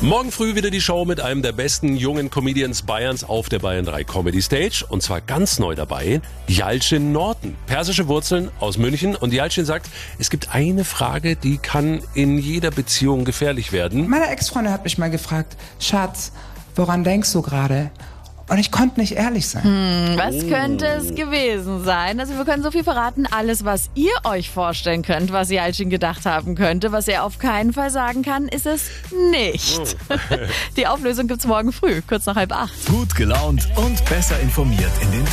Morgen früh wieder die Show mit einem der besten jungen Comedians Bayerns auf der Bayern 3 Comedy Stage. Und zwar ganz neu dabei, Yalcin Norton. Persische Wurzeln aus München. Und Yalcin sagt, es gibt eine Frage, die kann in jeder Beziehung gefährlich werden. Meine Ex-Freundin hat mich mal gefragt, Schatz, woran denkst du gerade? Und ich konnte nicht ehrlich sein. Was könnte es gewesen sein? Also wir können so viel verraten, alles, was ihr euch vorstellen könnt, was Yalcin gedacht haben könnte, was er auf keinen Fall sagen kann, ist es nicht. Die Auflösung gibt's morgen früh, kurz nach 7:30. Gut gelaunt und besser informiert in den